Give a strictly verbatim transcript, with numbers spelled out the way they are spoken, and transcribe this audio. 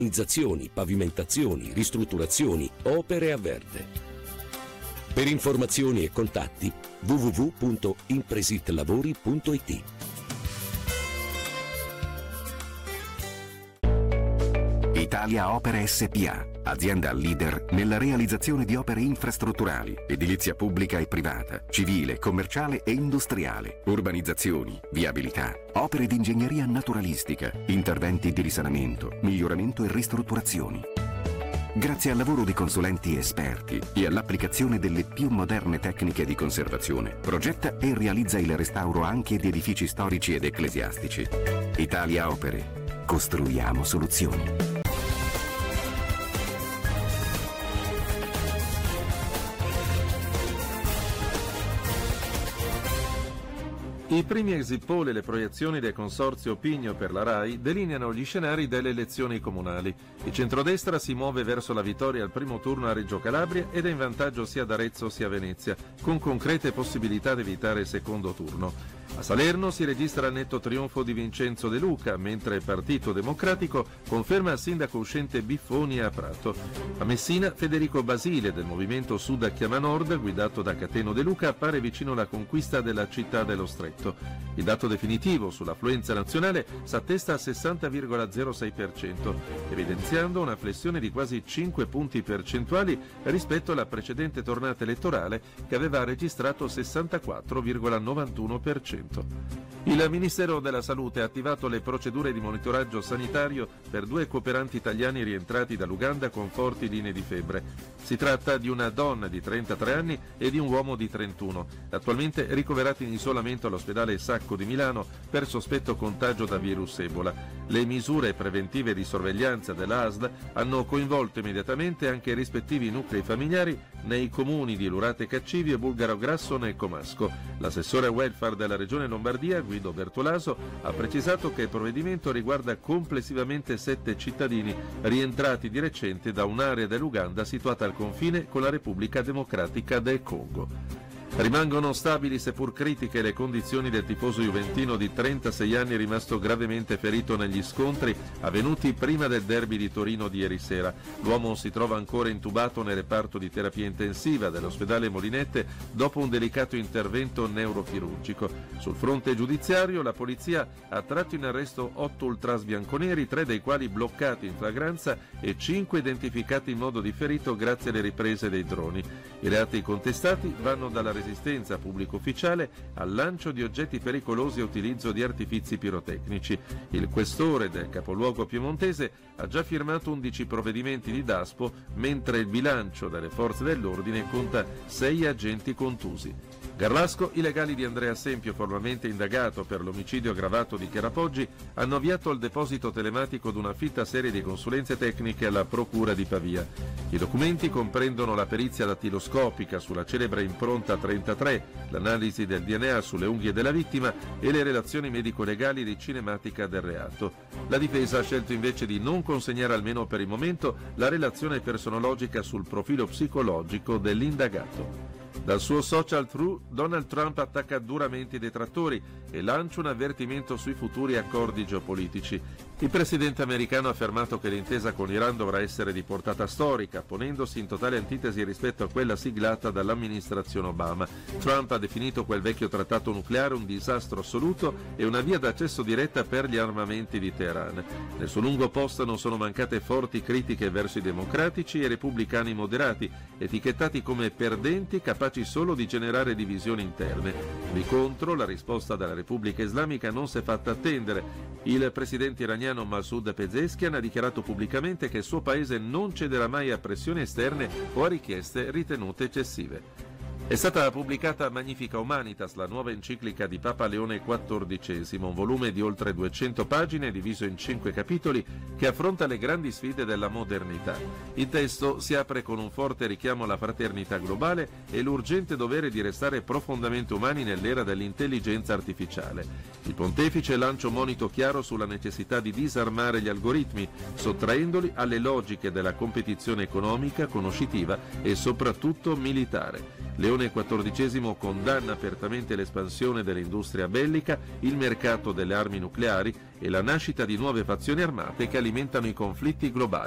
Organizzazioni, pavimentazioni, ristrutturazioni, opere a verde. Per informazioni e contatti w w w punto impresitlavori punto i t. Italia Opere S P A, azienda leader nella realizzazione di opere infrastrutturali, edilizia pubblica e privata, civile, commerciale e industriale, urbanizzazioni, viabilità, opere di ingegneria naturalistica, interventi di risanamento, miglioramento e ristrutturazioni. Grazie al lavoro di consulenti esperti e all'applicazione delle più moderne tecniche di conservazione, progetta e realizza il restauro anche di edifici storici ed ecclesiastici. Italia Opere. Costruiamo soluzioni. I primi exit poll e le proiezioni del consorzio Pigno per la RAI delineano gli scenari delle elezioni comunali. Il centrodestra si muove verso la vittoria al primo turno a Reggio Calabria ed è in vantaggio sia ad Arezzo sia a Venezia, con concrete possibilità di evitare il secondo turno. A Salerno si registra il netto trionfo di Vincenzo De Luca, mentre il Partito Democratico conferma il sindaco uscente Biffoni a Prato. A Messina, Federico Basile del movimento Sud a Chiama Nord, guidato da Cateno De Luca, appare vicino alla conquista della città dello Stretto. Il dato definitivo sull'affluenza nazionale s'attesta al sessanta virgola zero sei per cento, evidenziando una flessione di quasi cinque punti percentuali rispetto alla precedente tornata elettorale che aveva registrato sessantaquattro virgola novantuno per cento. Il Ministero della Salute ha attivato le procedure di monitoraggio sanitario per due cooperanti italiani rientrati dall'Uganda con forti linee di febbre. Si tratta di una donna di trentatré anni e di un uomo di trentuno, attualmente ricoverati in isolamento all'ospedale Sacco di Milano per sospetto contagio da virus Ebola. Le misure preventive di sorveglianza dell'A S L hanno coinvolto immediatamente anche i rispettivi nuclei familiari nei comuni di Lurate Caccivi e Bulgaro Grasso e Comasco. L'assessore welfare della Regione Lombardia, Guido Bertolaso, ha precisato che il provvedimento riguarda complessivamente sette cittadini rientrati di recente da un'area dell'Uganda situata al confine con la Repubblica Democratica del Congo. Rimangono stabili seppur critiche le condizioni del tifoso juventino di trentasei anni rimasto gravemente ferito negli scontri avvenuti prima del derby di Torino di ieri sera. L'uomo si trova ancora intubato nel reparto di terapia intensiva dell'ospedale Molinette dopo un delicato intervento neurochirurgico. Sul fronte giudiziario la polizia ha tratto in arresto otto ultras bianconeri, tre dei quali bloccati in flagranza e cinque identificati in modo differito grazie alle riprese dei droni. I reati contestati vanno dalla resistenza pubblico ufficiale al lancio di oggetti pericolosi e utilizzo di artifizi pirotecnici. Il questore del capoluogo piemontese ha già firmato undici provvedimenti di Daspo, mentre il bilancio delle forze dell'ordine conta sei agenti contusi. Garlasco, i legali di Andrea Sempio, formalmente indagato per l'omicidio aggravato di Chiara Poggi, hanno avviato il deposito telematico di una fitta serie di consulenze tecniche alla Procura di Pavia. I documenti comprendono la perizia dattiloscopica sulla celebre impronta trentatré, l'analisi del D N A sulle unghie della vittima e le relazioni medico-legali di cinematica del reato. La difesa ha scelto invece di non consegnare almeno per il momento la relazione personologica sul profilo psicologico dell'indagato. Dal suo social True, Donald Trump attacca duramente i detrattori e lancia un avvertimento sui futuri accordi geopolitici. Il presidente americano ha affermato che l'intesa con l'Iran dovrà essere di portata storica, ponendosi in totale antitesi rispetto a quella siglata dall'amministrazione Obama. Trump ha definito quel vecchio trattato nucleare un disastro assoluto e una via d'accesso diretta per gli armamenti di Teheran. Nel suo lungo post non sono mancate forti critiche verso i democratici e i repubblicani moderati, etichettati come perdenti capaci solo di generare divisioni interne. Di contro, la risposta della Repubblica Islamica non si è fatta attendere. Il presidente iraniano Masoud Pezeshkian ha dichiarato pubblicamente che il suo paese non cederà mai a pressioni esterne o a richieste ritenute eccessive. È stata pubblicata Magnifica Humanitas, la nuova enciclica di Papa Leone quattordicesimo, un volume di oltre duecento pagine diviso in cinque capitoli che affronta le grandi sfide della modernità. Il testo si apre con un forte richiamo alla fraternità globale e l'urgente dovere di restare profondamente umani nell'era dell'intelligenza artificiale. Il pontefice lancia un monito chiaro sulla necessità di disarmare gli algoritmi, sottraendoli alle logiche della competizione economica, conoscitiva e soprattutto militare. Leone Leone quattordicesimo condanna apertamente l'espansione dell'industria bellica, il mercato delle armi nucleari e la nascita di nuove fazioni armate che alimentano i conflitti globali.